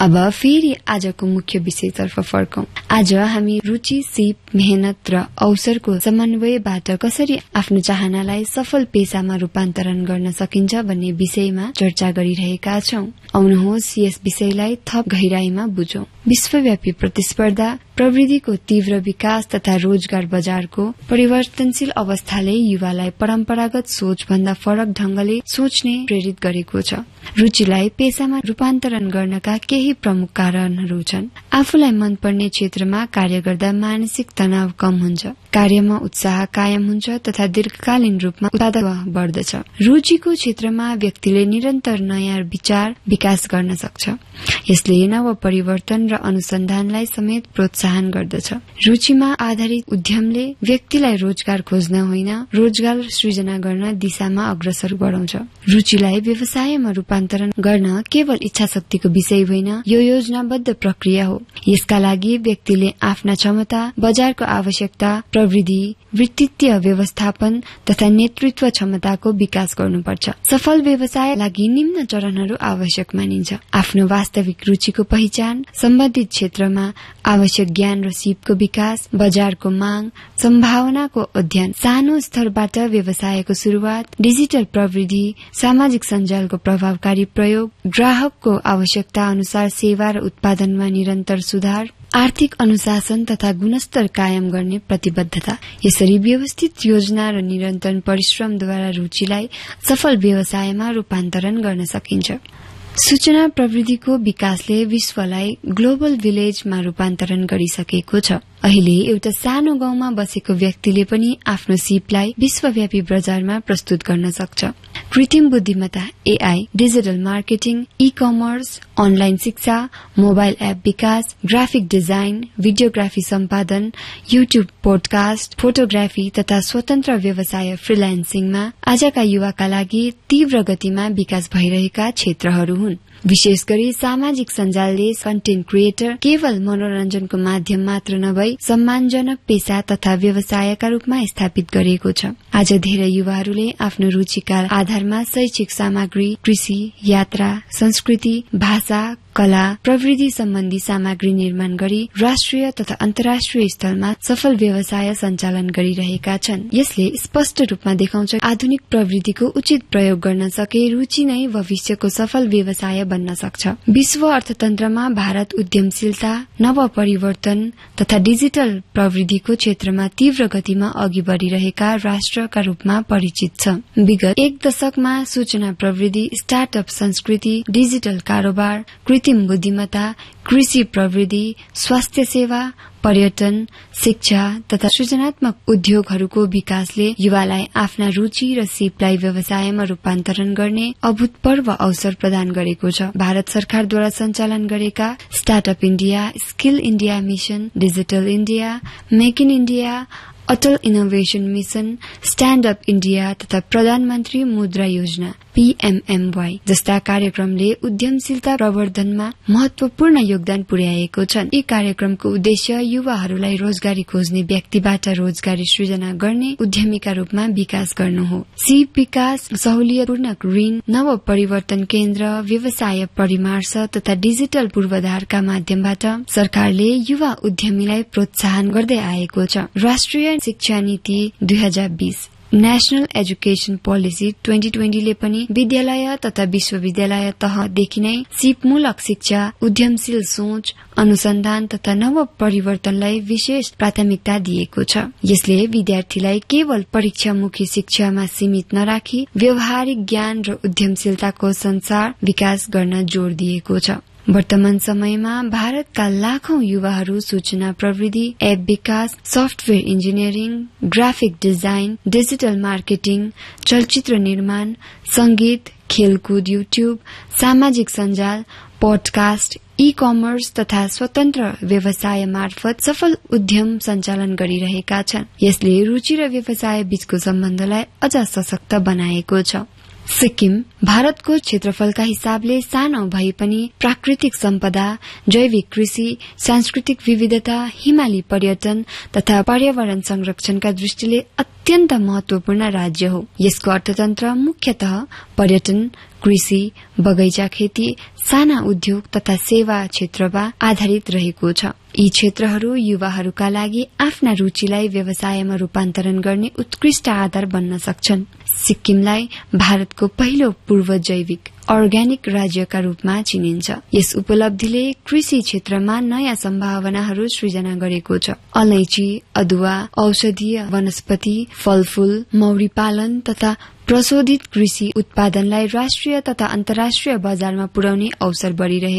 अब फेरि आजको मुख्य विषयतर्फ फर्कौं। आज हामी रुचि, सिप, मेहनत र अवसरको समन्वयबाट कसरी आफ्नो चाहनालाई सफल पेशामा रूपान्तरण गर्न सकिन्छ भन्ने विषयमा चर्चा गरिरहेका छौं। आउनुहोस् यस विषयलाई थप गहिराईमा बुझौं। विश्वव्यापी प्रतिस्पर्धा, प्रविधिको तीव्र विकास तथा रोजगार बजारको परिवर्तनशील अवस्थाले युवालाई परम्परागत सोच भन्दा फरक ढंगले सोच्ने प्रेरित गरेको छ। रुचिलाई पेशामा रूपान्तरण गर्नका केही प्रमुख कारणहरू छन्। आफूलाई मनपर्ने क्षेत्रमा कार्य गर्दा मानसिक तनाव कम हुन्छ, कार्यमा उत्साह कायम हुन्छ तथा दीर्घकालीन रूपमा उत्पादकता बढ्दछ। रुचिको क्षेत्रमा व्यक्तिले निरन्तर नयाँ विचार विकास गर्न सक्छ। यसले नव परिवर्तन र अनुसन्धानलाई समेत प्रोत्साहन गर्दछ। रुचिमा आधारित उद्यमले व्यक्तिलाई रोजगार खोज्न होइन, रोजगार सृजना गर्न दिशामा अग्रसर गराउँछ। रुचिलाई व्यवसायमा रूपान्तरण गर्न केवल इच्छा शक्तिको विषय होइन, यो योजनाबद्ध प्रक्रिया हो। यसका लागि व्यक्तिले आफ्ना क्षमता, बजारको आवश्यकता, प्रविधि, वृत्तित्व व्यवस्थापन तथा नेतृत्व क्षमताको विकास गर्नुपर्छ। सफल व्यवसाय लागि निम्न चरणहरू आवश्यक मानिन्छ। आफ्नो वास्तविक रुचिको पहिचान, सम्बन्धित क्षेत्रमा आवश्यक ज्ञान र सिपको विकास, बजारको माग, सम्भावनाको अध्ययन, सानो स्तरबाट व्यवसायको शुरूआत, डिजिटल प्रविधि, सामाजिक सञ्जालको प्रभावकारी प्रयोग, ग्राहकको आवश्यकता अनुसार सेवा र उत्पादनमा निरन्तर सुधार, आर्थिक अनुशासन तथा गुणस्तर कायम गर्ने प्रतिबद्धता। यसरी व्यवस्थित योजना र निरन्तर परिश्रमद्वारा रुचिलाई सफल व्यवसायमा रूपान्तरण गर्न सकिन्छ। सूचना प्रविधिको विकासले विश्वलाई ग्लोबल विलेजमा रूपान्तरण गरिसकेको छ। अहिले एउटा सानो गाउँमा बसेको व्यक्तिले पनि आफ्नो सिपलाई विश्वव्यापी बजारमा प्रस्तुत गर्न सक्छ। कृत्रिम बुद्धिमत्ता, एआई, डिजिटल मार्केटिङ, ई-कमर्स, अनलाइन शिक्षा, मोबाइल एप विकास, ग्राफिक डिजाइन, भिडियोग्राफी सम्पादन, युट्युब, पोडकास्ट, फोटोग्राफी तथा स्वतन्त्र व्यवसाय फ्रीलान्सिङमा आजका युवाका लागि तीव्र गतिमा विकास भइरहेका क्षेत्रहरू हुन्। विशेष गरी सामाजिक सञ्जालले कन्टेन्ट क्रिएटर केवल मनोरञ्जनको माध्यम मात्र नभई सम्मानजनक पेशा तथा व्यवसायका रूपमा स्थापित गरेको छ। आज धेरै युवाहरूले आफ्नो रुचिका आधारमा शैक्षिक सामग्री, कृषि, यात्रा, संस्कृति, भाषा, कला, प्रविधि सम्बन्धी सामग्री निर्माण गरी राष्ट्रिय तथा अन्तर्राष्ट्रिय स्तरमा सफल व्यवसाय सञ्चालन गरिरहेका छन्। यसले स्पष्ट रूपमा देखाउँछ आधुनिक प्रविधिको उचित प्रयोग गर्न सके रुचि नै भविष्यको सफल व्यवसाय बन्न सक्छ। विश्व अर्थतन्त्रमा भारत उद्यमशीलता, नव परिवर्तन तथा डिजिटल प्रविधिको क्षेत्रमा तीव्र गतिमा अघि बढ़िरहेका राष्ट्रका रूपमा परिचित छ। विगत एक दशकमा सूचना प्रविधि, स्टार्टअप संस्कृति, डिजिटल कारोबार, कृत्रिम बुद्धिमत्ता, कृषि प्रविधि, स्वास्थ्य सेवा, पर्यटन, शिक्षा तथा सृजनात्मक उद्योगहरूको विकासले युवालाई आफ्ना रुचि र सिपलाई व्यवसायमा रूपान्तरण गर्ने अभूतपूर्व अवसर प्रदान गरेको छ। भारत सरकारद्वारा सञ्चालन गरेका startup India, skill India mission, digital India, make in India, Atal innovation mission, stand up India तथा प्रधानमन्त्री मुद्रा योजना PMMY जस्ता कार्यक्रमले उद्यमशीलता प्रवर्धनमा महत्वपूर्ण योगदान पुर्याएको छन्। यी कार्यक्रमको उद्देश्य युवाहरूलाई रोजगारी खोज्ने व्यक्तिबाट रोजगारी सृजना गर्ने उद्यमीका रूपमा विकास गर्नु हो। सिप विकास, सहुलियतपूर्ण ऋण, नव परिवर्तन केन्द्र, व्यवसाय परामर्श तथा डिजिटल पूर्वाधारका माध्यमबाट सरकारले युवा उद्यमीलाई प्रोत्साहन गर्दै आएको छ। राष्ट्रिय शिक्षा नीति 2020, नेशनल एजुकेशन पोलिसी 2020 ले पनि विद्यालय तथा विश्वविद्यालय तहदेखि नै सिपमूलक शिक्षा, उद्यमशील सोच, अनुसन्धान तथा नव परिवर्तनलाई विशेष प्राथमिकता दिएको छ। यसले विद्यार्थीलाई केवल परीक्षामुखी शिक्षामा सीमित नराखी व्यावहारिक ज्ञान र उद्यमशीलताको संसार विकास गर्न जोड़ दिएको छ। वर्तमान समयमा भारतका लाखौं युवाहरू सूचना प्रविधि, एप विकास, software engineering, graphic design, digital marketing, चलचित्र निर्माण, संगीत, खेलकुद, युट्युब, सामाजिक सञ्जाल, पोडकास्ट, ई-कमर्स तथा स्वतन्त्र व्यवसाय मार्फत सफल उद्यम सञ्चालन गरिरहेका छन्। यसले रुचि र व्यवसाय बीचको सम्बन्धलाई अझ सशक्त बनाएको छ। सिक्किम भारतको क्षेत्रफलका हिसाबले सानो भए पनि प्राकृतिक सम्पदा, जैविक कृषि, सांस्कृतिक विविधता, हिमाली पर्यटन तथा पर्यावरण संरक्षणका दृष्टिले अत्यन्त महत्वपूर्ण राज्य हो। यसको अर्थतन्त्र मुख्यतः पर्यटन, कृषि, बगैंचा खेती, साना उद्योग तथा सेवा क्षेत्रमा आधारित रहेको छ। यी क्षेत्रहरू युवाहरूका लागि आफ्ना रुचिलाई व्यवसायमा रूपान्तरण गर्ने उत्कृष्ट आधार बन्न सक्छन्। सिक्किमलाई भारतको पहिलो पूर्व जैविक अर्ग्यानिक राज्यका रूपमा चिनिन्छ। यस उपलब्धिले कृषि क्षेत्रमा नयाँ सम्भावनाहरू सृजना गरेको छ। अलैची, अदुवा, औषधीय वनस्पति, फलफूल, मौरी पालन तथा प्रशोधित कृषि उत्पादनलाई राष्ट्रिय तथा अन्तर्राष्ट्रिय बजारमा पुर्याउने अवसर बढ़िरहेको